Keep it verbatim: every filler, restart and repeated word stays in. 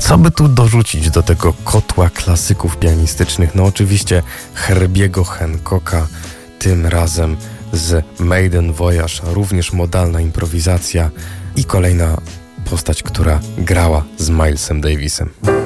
Co by tu dorzucić do tego kotła klasyków pianistycznych? No oczywiście Herbiego Hancocka, tym razem z Maiden Voyage, również modalna improwizacja i kolejna postać, która grała z Milesem Davisem.